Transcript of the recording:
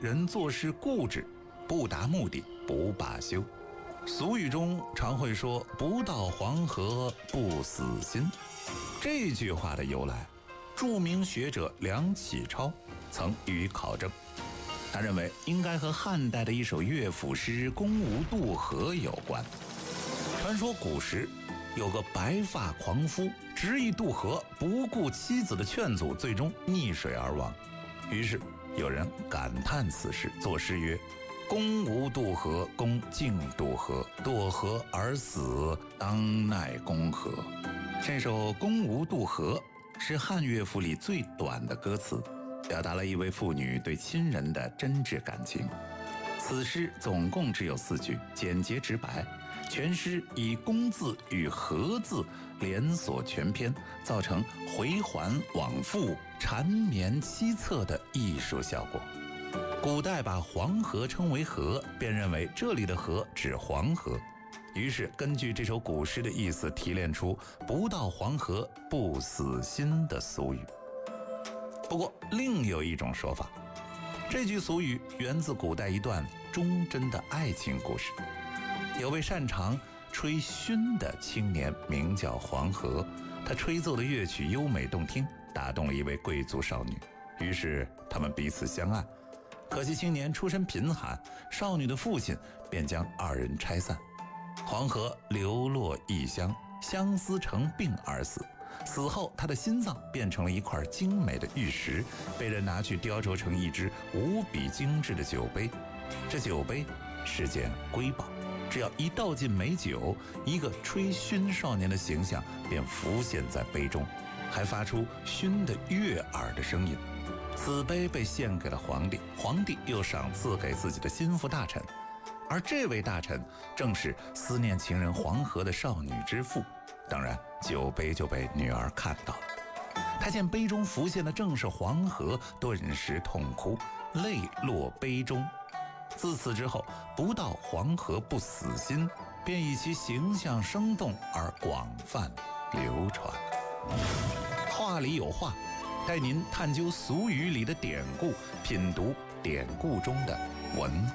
人做事固执，不达目的不罢休。俗语中常会说不到黄河不死心，这句话的由来，著名学者梁启超曾予以考证。他认为应该和汉代的一首乐府诗《宫无渡河》有关。传说古时有个白发狂夫执意渡河，不顾妻子的劝阻，最终溺水而亡。于是有人感叹此事，作诗曰：公无渡河，公竟渡河，堕河而死，当奈公何？这首《公无渡河》是汉乐府里最短的歌词，表达了一位妇女对亲人的真挚感情。此诗总共只有4句，简洁直白，全诗以公字与河字连锁全篇，造成回环往复、缠绵凄恻的艺术效果。古代把黄河称为河，便认为这里的河指黄河，于是根据这首古诗的意思提炼出不到黄河不死心的俗语。不过另有一种说法，这句俗语源自古代一段忠贞的爱情故事。有位擅长吹埙的青年名叫黄河，他吹奏的乐曲优美动听，打动了一位贵族少女，于是他们彼此相爱。可惜青年出身贫寒，少女的父亲便将2人拆散。黄河流落异乡，相思成病而死。死后他的心脏变成了一块精美的玉石，被人拿去雕琢成一只无比精致的酒杯。这酒杯是件瑰宝，只要一倒进美酒，一个吹埙少年的形象便浮现在杯中，还发出埙的悦耳的声音。此杯被献给了皇帝，皇帝又赏赐给自己的心腹大臣，而这位大臣正是思念情人黄河的少女之父。当然酒杯就被女儿看到了，他见杯中浮现的正是黄河，顿时痛哭，泪落杯中。自此之后，不到黄河不死心便以其形象生动而广泛流传。话里有话，带您探究俗语里的典故，品读典故中的文